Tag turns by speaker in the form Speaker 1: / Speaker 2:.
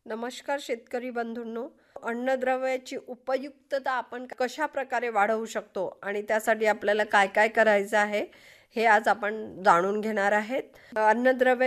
Speaker 1: नमस्कार शेतकरी बंधूंनो. अन्नद्रव्याची उपयुक्तता आपण कशा प्रकारे वाढवू शकतो आणि त्यासाठी आपल्याला काय काय करायचं आहे हे आज आपण जाणून घेणार आहेत. अन्नद्रव्य